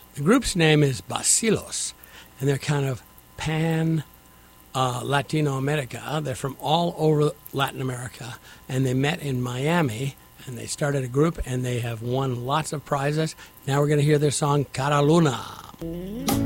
The group's name is Basilos, and they're kind of Latino America. They're from all over Latin America, and they met in Miami, and they started a group, and they have won lots of prizes. Now we're going to hear their song, Cara Luna.